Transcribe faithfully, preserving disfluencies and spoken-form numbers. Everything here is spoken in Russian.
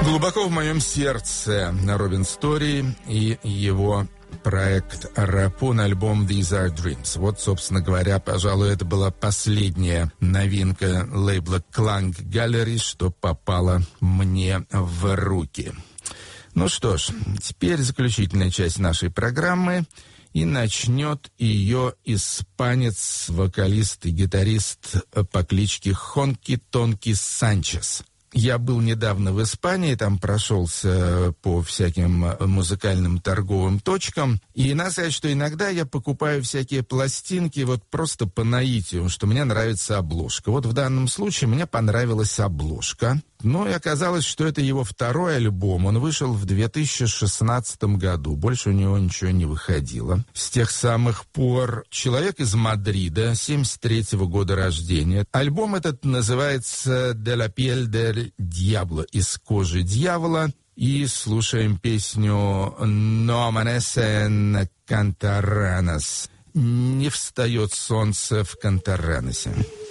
Глубоко в моем сердце Робин Стори и его проект «Рапун», альбом «These Are Dreams». Вот, собственно говоря, пожалуй, это была последняя новинка лейбла Klang Gallery, что попала мне в руки. Ну что ж, теперь заключительная часть нашей программы, и начнет ее испанец, вокалист и гитарист по кличке Хонки Тонки Санчес. Я был недавно в Испании, там прошелся по всяким музыкальным торговым точкам. И надо сказать, что иногда я покупаю всякие пластинки вот просто по наитию, что мне нравится обложка. Вот в данном случае мне понравилась обложка. Ну и оказалось, что это его второй альбом. Он вышел в две тысячи шестнадцатом году. Больше у него ничего не выходило. С тех самых пор человек из Мадрида, семьдесят третьего года рождения. Альбом этот называется «De la piel del diablo», «Из кожи дьявола». И слушаем песню «No amanecen Cantarranas». «Не встает солнце в Кантарранасе».